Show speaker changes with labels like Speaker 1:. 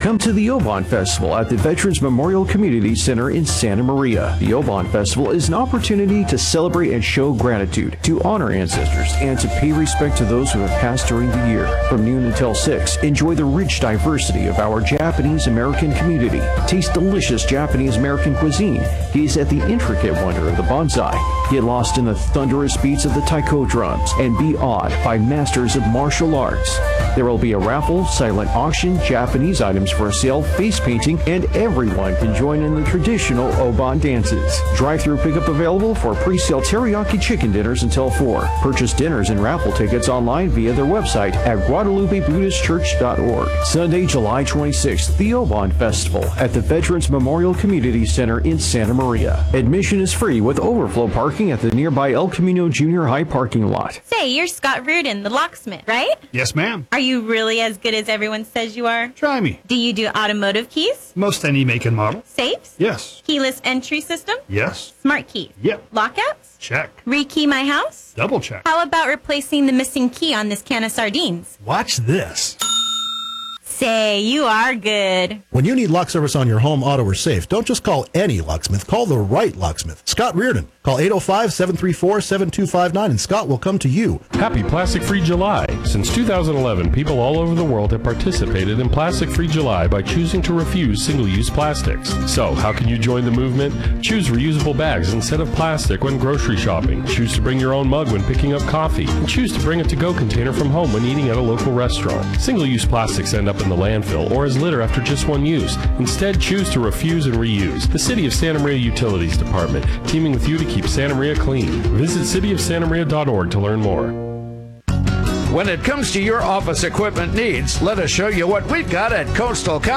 Speaker 1: Come to the Oban Festival at the Veterans Memorial Community Center in Santa Maria. The Oban Festival is an opportunity to celebrate and show gratitude, to honor ancestors, and to pay respect to those who have passed during the year. From noon until 6, enjoy the rich diversity of our Japanese American community. Taste delicious Japanese American cuisine. Gaze at the intricate wonder of the bonsai. Get lost in the thunderous beats of the taiko drums and be awed by masters of martial arts. There will be a raffle, silent auction, Japanese items for sale, face painting, and everyone can join in the traditional Oban dances. Drive-through pickup available for pre-sale teriyaki chicken dinners until 4. Purchase dinners and raffle tickets online via their website at GuadalupeBuddhistChurch.org. Sunday, July 26th, the Oban Festival at the Veterans Memorial Community Center in Santa Maria. Admission is free with overflow parking at the nearby El Camino Junior High parking lot.
Speaker 2: Say, you're Scott Reardon, the locksmith, right?
Speaker 3: Yes, ma'am.
Speaker 2: Are you really as good as everyone says you are?
Speaker 3: Try me.
Speaker 2: Do you do automotive keys?
Speaker 3: Most any make and model.
Speaker 2: Safes?
Speaker 3: Yes.
Speaker 2: Keyless entry system?
Speaker 3: Yes.
Speaker 2: Smart keys?
Speaker 3: Yep.
Speaker 2: Lockouts?
Speaker 3: Check.
Speaker 2: Rekey my house?
Speaker 3: Double check.
Speaker 2: How about replacing the missing key on this can of sardines?
Speaker 3: Watch this.
Speaker 2: Say, you are good.
Speaker 4: When you need lock service on your home, auto, or safe, don't just call any locksmith. Call the right locksmith. Scott Reardon. Call 805-734-7259 and Scott will come to you.
Speaker 5: Happy Plastic Free July. Since 2011, people all over the world have participated in Plastic Free July by choosing to refuse single-use plastics. So, how can you join the movement? Choose reusable bags instead of plastic when grocery shopping. Choose to bring your own mug when picking up coffee. And choose to bring a to-go container from home when eating at a local restaurant. Single-use plastics end up in the landfill or as litter after just one use. Instead, choose to refuse and reuse. The City of Santa Maria Utilities Department, teaming with you to keep Santa Maria clean. Visit cityofsantamaria.org to learn more.
Speaker 6: When it comes to your office equipment needs, let us show you what we've got at Coastal County.